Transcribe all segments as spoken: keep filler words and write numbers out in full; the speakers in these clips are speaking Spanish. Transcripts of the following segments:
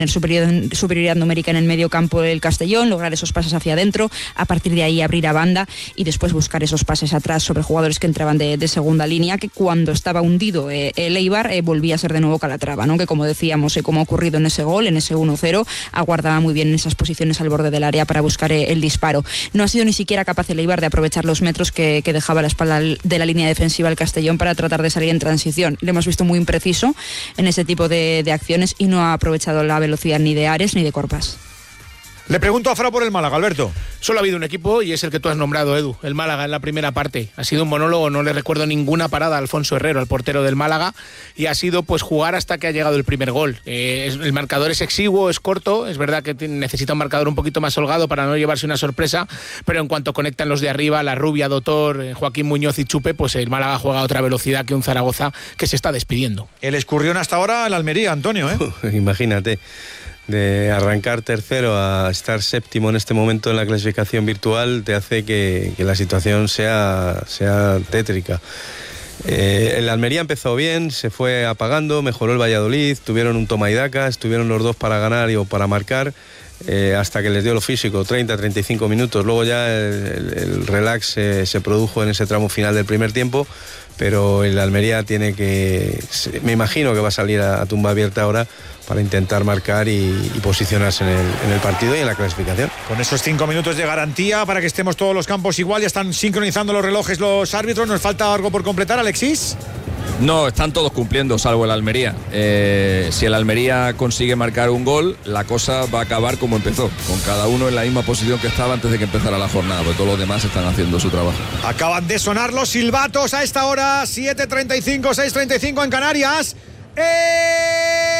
superioridad, superioridad numérica en el medio campo del Castellón, lograr esos pases hacia adentro, a partir de ahí abrir a banda y después buscar esos pases atrás sobre jugadores que entraban de, de segunda línea, que cuando estaba hundido eh, el Eibar eh, volvía a ser de nuevo Calatrava, ¿no? Que como decíamos, eh, como ha ocurrido en ese gol, en ese uno cero, aguardaba muy bien en esas posiciones al borde del área para buscar eh, el disparo. No ha sido ni siquiera capaz el Eibar de aprovechar los metros que, que dejaba a la espalda de la línea defensiva el Castellón para tratar de salir en transición. Le hemos visto muy impreciso en ese tipo de, de acciones y no ha aprovechado la velocidad ni de Ares ni de Corpas. Le pregunto a Fra por el Málaga, Alberto. Solo ha habido un equipo y es el que tú has nombrado, Edu, el Málaga en la primera parte. Ha sido un monólogo, no le recuerdo ninguna parada a Alfonso Herrero, el portero del Málaga, y ha sido pues jugar hasta que ha llegado el primer gol. Eh, es, el marcador es exiguo, es corto, es verdad que necesita un marcador un poquito más holgado para no llevarse una sorpresa, pero en cuanto conectan los de arriba, la Rubia, Dotor, Joaquín Muñoz y Chupe, pues el Málaga juega a otra velocidad que un Zaragoza que se está despidiendo. El escurrión hasta ahora en la Almería, Antonio, ¿eh? Uh, imagínate. De arrancar tercero a estar séptimo en este momento en la clasificación virtual te hace que, que la situación sea, sea tétrica. Eh, el Almería empezó bien, se fue apagando, mejoró el Valladolid, tuvieron un toma y daca, estuvieron los dos para ganar y o para marcar, eh, hasta que les dio lo físico, treinta a treinta y cinco minutos. Luego ya el, el, el relax eh, se produjo en ese tramo final del primer tiempo, pero el Almería tiene que, me imagino que va a salir a, a tumba abierta ahora para intentar marcar y, y posicionarse en el, en el partido y en la clasificación. Con esos cinco minutos de garantía para que estemos todos los campos igual, ya están sincronizando los relojes los árbitros. ¿Nos falta algo por completar, Alexis? No, están todos cumpliendo, salvo el Almería. Eh, si el Almería consigue marcar un gol, la cosa va a acabar como empezó, con cada uno en la misma posición que estaba antes de que empezara la jornada, porque todos los demás están haciendo su trabajo. Acaban de sonar los silbatos a esta hora, siete treinta y cinco, seis treinta y cinco en Canarias. ¡Eh!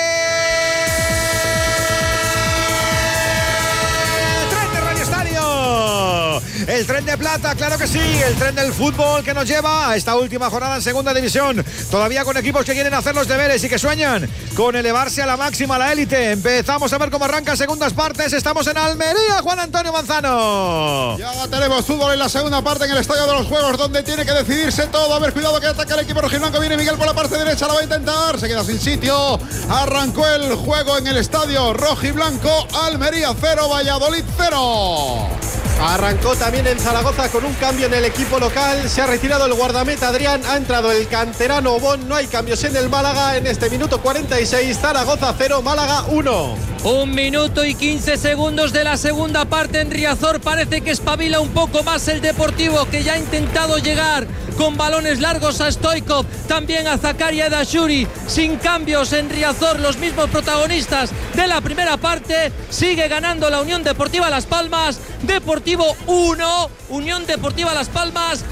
El tren de plata, claro que sí, el tren del fútbol que nos lleva a esta última jornada en segunda división, todavía con equipos que quieren hacer los deberes y que sueñan con elevarse a la máxima, a la élite. Empezamos a ver cómo arrancan segundas partes, estamos en Almería, Juan Antonio Manzano. Ya tenemos fútbol en la segunda parte en el Estadio de los Juegos, donde tiene que decidirse todo. A ver, cuidado que ataca el equipo rojiblanco, viene Miguel por la parte derecha, lo va a intentar, se queda sin sitio. Arrancó el juego en el Estadio rojiblanco, Almería cero, Valladolid cero. Arrancó también en Zaragoza con un cambio en el equipo local. Se ha retirado el guardameta Adrián, ha entrado el canterano Bon. No hay cambios en el Málaga en este minuto cuarenta y seis. Zaragoza cero, Málaga uno. Un minuto y quince segundos de la segunda parte en Riazor. Parece que espabila un poco más el Deportivo, que ya ha intentado llegar con balones largos a Stoichkov, también a Zakaria Dashuri. Sin cambios en Riazor, los mismos protagonistas de la primera parte. Sigue ganando la Unión Deportiva Las Palmas. Deportivo uno, Unión Deportiva Las Palmas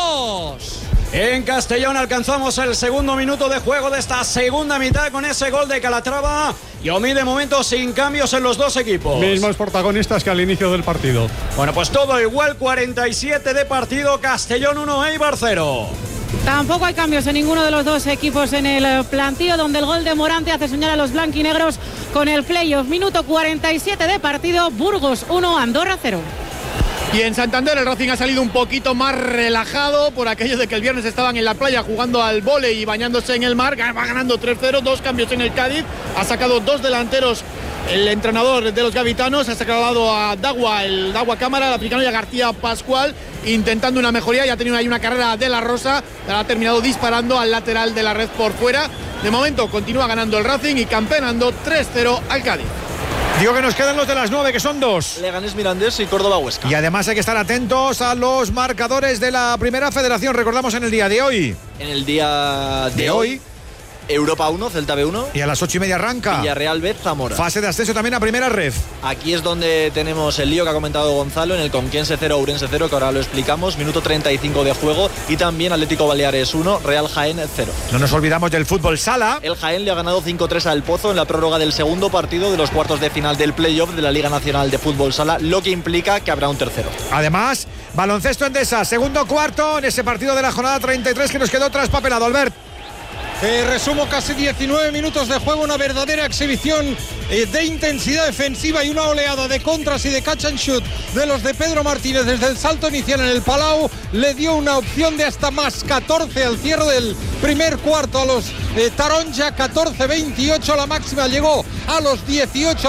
dos. En Castellón alcanzamos el segundo minuto de juego de esta segunda mitad con ese gol de Calatrava. Y Omi de momento sin cambios en los dos equipos. Mismos protagonistas que al inicio del partido. Bueno, pues todo igual, cuarenta y siete de partido, Castellón uno, Eibar cero. Tampoco hay cambios en ninguno de los dos equipos en el plantío, donde el gol de Morante hace soñar a los blanquinegros con el playoff. Minuto cuarenta y siete de partido, Burgos uno, Andorra cero. Y en Santander el Racing ha salido un poquito más relajado por aquello de que el viernes estaban en la playa jugando al vóley y bañándose en el mar. Va ganando tres cero, dos cambios en el Cádiz. Ha sacado dos delanteros el entrenador de los gaditanos, ha sacado a Dagua, el Dagua Cámara, el africano, y a García Pascual, intentando una mejoría. Ya ha tenido ahí una carrera de la Rosa, ha terminado disparando al lateral de la red por fuera. De momento continúa ganando el Racing y campeonando tres cero al Cádiz. Digo que nos quedan los de las nueve, que son dos. Leganés Mirandés y Córdoba Huesca. Y además hay que estar atentos a los marcadores de la Primera Federación. Recordamos en el día de hoy. En el día de, de hoy. hoy. Europa uno, Celta B uno. Y a las ocho y media arranca Villarreal B, Zamora. Fase de ascenso también a Primera Ref. Aquí es donde tenemos el lío que ha comentado Gonzalo, en el Conquense cero, Ourense cero, que ahora lo explicamos. Minuto treinta y cinco de juego. Y también Atlético Baleares uno, Real Jaén cero. No nos olvidamos del fútbol sala. El Jaén le ha ganado cinco tres al Pozo en la prórroga del segundo partido de los cuartos de final del playoff de la Liga Nacional de Fútbol Sala, lo que implica que habrá un tercero. Además, baloncesto Endesa, segundo cuarto en ese partido de la jornada treinta y tres que nos quedó traspapelado, Albert. Eh, resumo casi diecinueve minutos de juego, una verdadera exhibición eh, de intensidad defensiva y una oleada de contras y de catch and shoot de los de Pedro Martínez desde el salto inicial en el Palau. Le dio una opción de hasta más catorce al cierre del primer cuarto a los eh, Taronja, catorce veintiocho, la máxima llegó a los dieciocho.